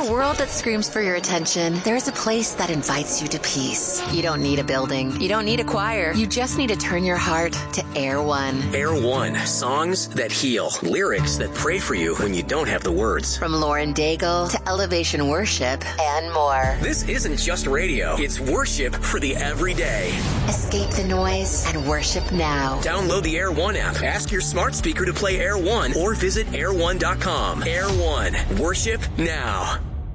a world that screams for your attention, there's a place that invites you to peace. You don't need a building. You don't need a choir. You just need to turn your heart to Air One. Air One. Songs that heal. Lyrics that pray for you when you don't have the words. From Lauren Daigle to Elevation Worship and more. This isn't just radio. It's worship for the everyday. Escape the noise and worship now. Download the Air One app. Ask your smart speaker to play Air One or visit air1.com. Air One. Worship now.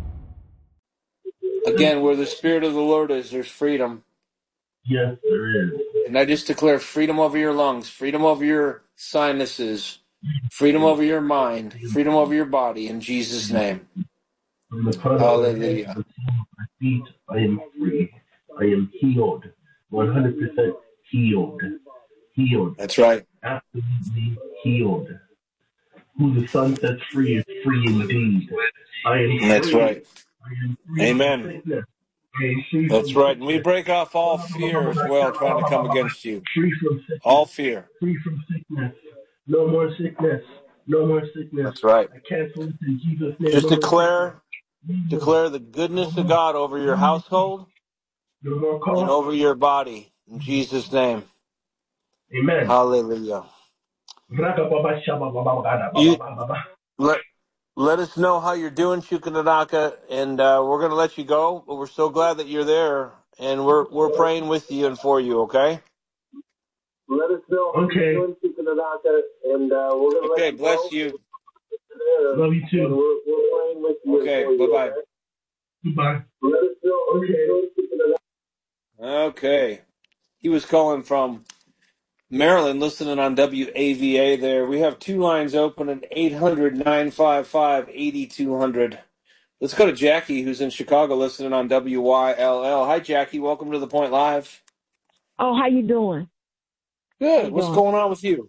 Again, where the Spirit of the Lord is, there's freedom. Yes, there is. And I just declare freedom over your lungs, freedom over your sinuses, freedom over your mind, freedom over your body, in Jesus' name. From the crown of my head to the sole of my feet, I am free. I am healed. 100% healed. Healed. That's right. Absolutely healed. Who the Son sets free is free indeed. I am free. That's right. I am free. Amen. That's right. And we break off all fear as well, trying to come against you. Free from sickness. All fear. Free from sickness. No more sickness. No more sickness. That's right. I cancel it in Jesus' name. Just declare the goodness of God over your household and over your body, in Jesus' name. Amen. Hallelujah. Let us know how you're doing, Chukwunadaka, and we're going to let you go. But we're so glad that you're there, and we're praying with you and for you. Okay. Let us know how you're doing, Chukwunadaka, and we're going to let you bless go. you. Love you too. We're praying with you. Okay. Bye bye. Goodbye. Let us know how you're doing, Chukwunadaka. Okay. He was calling from Maryland, listening on WAVA there. We have two lines open at 800-955-8200. Let's go to Jackie, who's in Chicago, listening on WYLL. Hi, Jackie. Welcome to The Point Live. Oh, how you doing? Good. What's going on with you?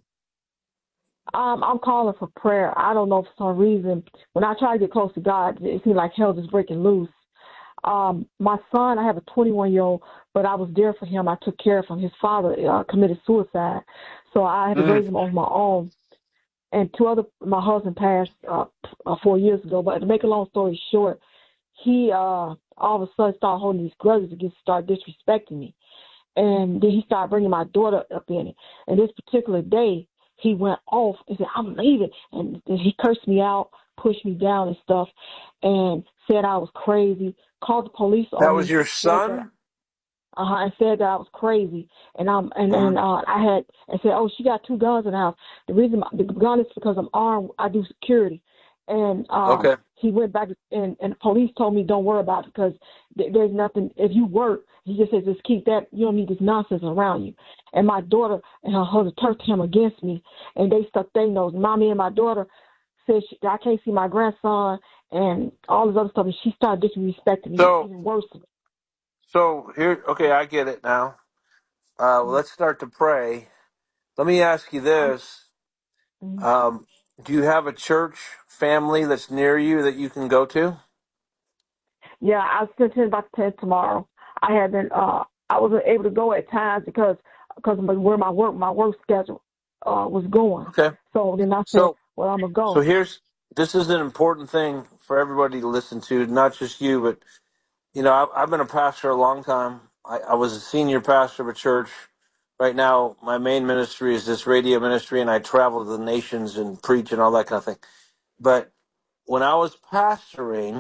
I'm calling for prayer. I don't know, for some reason, when I try to get close to God, it seems like hell is breaking loose. My son, I have a 21-year-old, but I was there for him. I took care of him. His father committed suicide, so I had to raise him on my own. And my husband passed 4 years ago. But to make a long story short, he all of a sudden started holding these grudges against, started disrespecting me. And then he started bringing my daughter up in it. And this particular day, he went off and said, "I'm leaving." And he cursed me out, pushed me down and stuff, and said I was crazy, called the police on me. That was your son? And said that I was crazy. And I said, "Oh, she got two guns in the house." The reason the gun is because I'm armed. I do security. And he went back and the police told me, "Don't worry about it because there's nothing. If you work," he just said, "just keep that. You don't need this nonsense around you." And my daughter and her husband turned him against me, and they stuck their nose. Mommy and my daughter said, "I can't see my grandson," and all this other stuff. And she started disrespecting me even worse. So here, okay, I get it now. Let's start to pray. Let me ask you this. Do you have a church family that's near you that you can go to? Yeah, I was thinking about 10 tomorrow. I had been, I wasn't able to go at times because of where my work schedule was going. Okay. So then I said, well, I'm going to go. So this is an important thing for everybody to listen to, not just you, but, I've been a pastor a long time. I was a senior pastor of a church. Right now, my main ministry is this radio ministry, and I travel to the nations and preach and all that kind of thing. But when I was pastoring,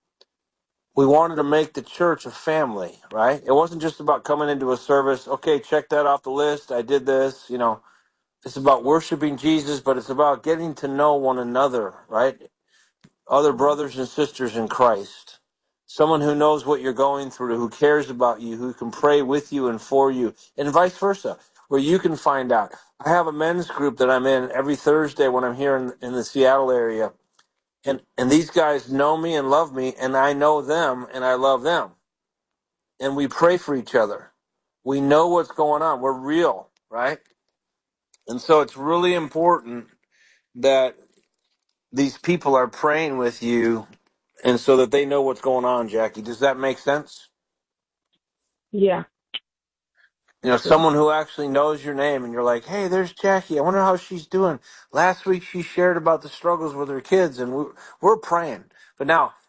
we wanted to make the church a family, right? It wasn't just about coming into a service, okay, check that off the list, I did this, It's about worshiping Jesus, but it's about getting to know one another, right? Other brothers and sisters in Christ. Someone who knows what you're going through, who cares about you, who can pray with you and for you, and vice versa, where you can find out. I have a men's group that I'm in every Thursday when I'm here in the Seattle area. And these guys know me and love me, and I know them and I love them. And we pray for each other. We know what's going on. We're real, right? And so it's really important that these people are praying with you and so that they know what's going on, Jackie. Does that make sense? Yeah. Someone who actually knows your name and you're like, "Hey, there's Jackie. I wonder how she's doing. Last week she shared about the struggles with her kids," and we're praying. But now,